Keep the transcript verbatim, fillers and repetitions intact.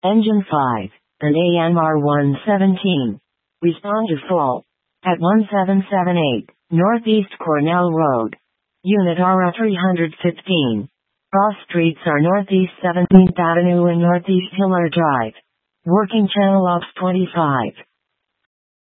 Engine five, and A M R one seventeen. Respond to full. At one seven seven eight, Northeast Cornell Road. Unit R A three fifteen. Cross streets are Northeast seventeenth Avenue and Northeast Hiller Drive. Working channel ops twenty-five.